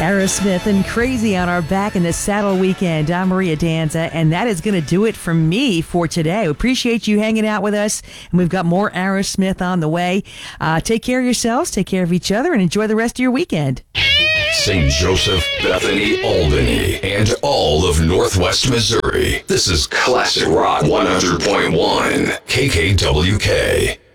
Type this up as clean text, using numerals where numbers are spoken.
Aerosmith and Crazy on our Back in the Saddle weekend. I'm Maria Danza, and that is going to do it for me for today. We appreciate you hanging out with us, and we've got more Aerosmith on the way. Take care of yourselves, take care of each other, and enjoy the rest of your weekend. St. Joseph, Bethany, Albany, and all of Northwest Missouri. This is Classic Rock 100.1 KKWK.